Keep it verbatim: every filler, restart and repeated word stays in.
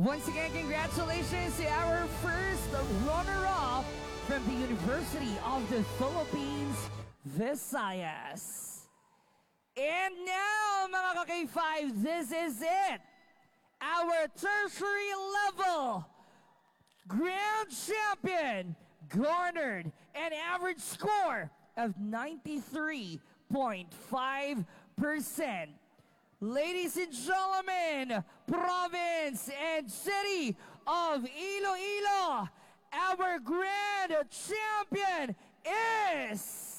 Once again, congratulations to our first runner-up from the University of the Philippines, Visayas. And now, mga ka-K five, this is it. Our tertiary level grand champion garnered an average score of ninety-three point five percent. Ladies and gentlemen, province and city of Iloilo, our grand champion is